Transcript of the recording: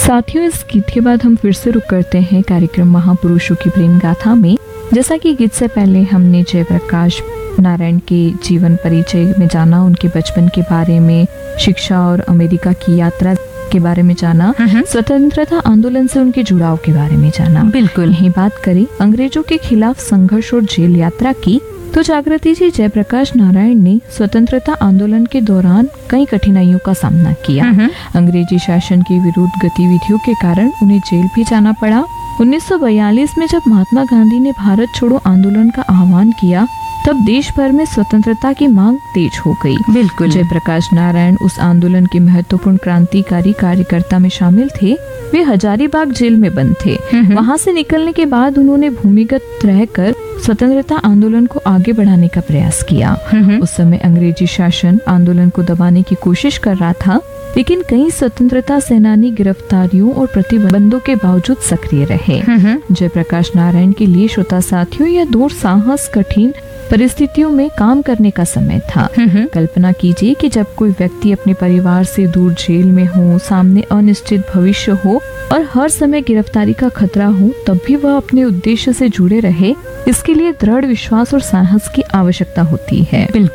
साथियों, इस गीत के बाद हम फिर से रुक करते हैं कार्यक्रम महापुरुषों की प्रेम गाथा में। जैसा कि गीत से पहले हमने जयप्रकाश नारायण के जीवन परिचय में जाना, उनके बचपन के बारे में, शिक्षा और अमेरिका की यात्रा के बारे में जाना, स्वतंत्रता आंदोलन से उनके जुड़ाव के बारे में जाना। बिल्कुल। यही बात करें अंग्रेजों के खिलाफ संघर्ष और जेल यात्रा की, तो जागृति जी जयप्रकाश नारायण ने स्वतंत्रता आंदोलन के दौरान कई कठिनाइयों का सामना किया। अंग्रेजी शासन के विरुद्ध गतिविधियों के कारण उन्हें जेल भी जाना पड़ा। 1942 में जब महात्मा गांधी ने भारत छोड़ो आंदोलन का आह्वान किया, तब देश भर में स्वतंत्रता की मांग तेज हो गई। बिल्कुल। जयप्रकाश नारायण उस आंदोलन के महत्वपूर्ण क्रांतिकारी कार्यकर्ता में शामिल थे। वे हजारीबाग जेल में बंद थे। वहां से निकलने के बाद उन्होंने भूमिगत रहकर स्वतंत्रता आंदोलन को आगे बढ़ाने का प्रयास किया। उस समय अंग्रेजी शासन आंदोलन को दबाने की कोशिश कर रहा था, लेकिन कई स्वतंत्रता सेनानी गिरफ्तारियों और प्रतिबंधों के बावजूद सक्रिय रहे। जयप्रकाश नारायण के लिए, श्रोता साथियों, यह दौर साहस, कठिन परिस्थितियों में काम करने का समय था। कल्पना कीजिए कि जब कोई व्यक्ति अपने परिवार से दूर जेल में हो, सामने अनिश्चित भविष्य हो और हर समय गिरफ्तारी का खतरा हो, तब भी वह अपने उद्देश्य से जुड़े रहे। इसके लिए दृढ़ विश्वास और साहस की आवश्यकता होती है।